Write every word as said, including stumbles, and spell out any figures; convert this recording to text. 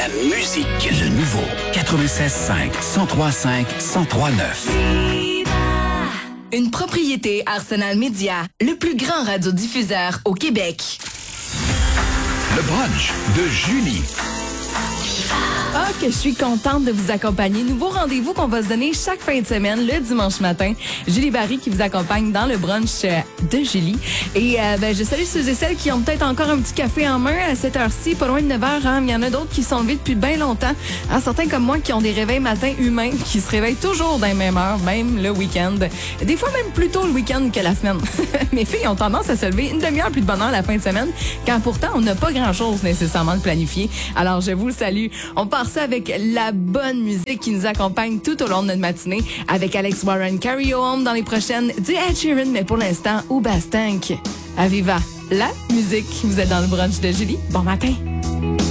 la musique. Le nouveau quatre-vingt-seize cinq, cent trois cinq, cent trois neuf. Une propriété Arsenal Média, le plus grand radiodiffuseur au Québec. Le brunch de Julie. Ah, que je suis contente de vous accompagner. Nouveau rendez-vous qu'on va se donner chaque fin de semaine, le dimanche matin. Julie Barry qui vous accompagne dans le brunch de Julie. Et euh, ben, je salue ceux et celles qui ont peut-être encore un petit café en main à cette heure-ci, pas loin de neuf heures. Hein. Il y en a d'autres qui sont levés depuis bien longtemps. Hein, certains comme moi qui ont des réveils matins humains, qui se réveillent toujours dans les mêmes heures, même le week-end. Des fois même plus tôt le week-end que la semaine. Mes filles ont tendance à se lever une demi-heure plus de bonne heure la fin de semaine, quand pourtant on n'a pas grand-chose nécessairement de planifié. Alors je vous le salue. On part ça avec la bonne musique qui nous accompagne tout au long de notre matinée, avec Alex Warren, Carry On Home dans les prochaines, du Ed Sheeran, mais pour l'instant, Oubastank. Aviva, la musique. Vous êtes dans le brunch de Julie. Bon matin.